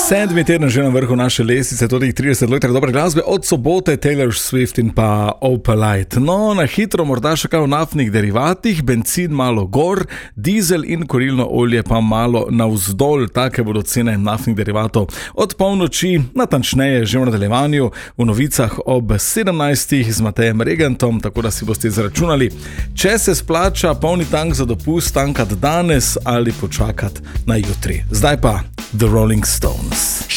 7. teden že na vrhu naše lestvice, tudi 30 let dobre glasbe, od sobote Taylor Swift in pa Opalite. No, na hitro morda še kaj o naftnih derivatih, bencin malo gor, dizel in kurilno olje pa malo navzdol, take bodo cene naftnih derivatov od polnoči, natančneje že v nadaljevanju, v novicah ob 17. z Matejem Regentom, tako da si boste izračunali, če se splača polni tank za dopust tankati danes ali počakati na jutri. Zdaj pa The Rolling Stones.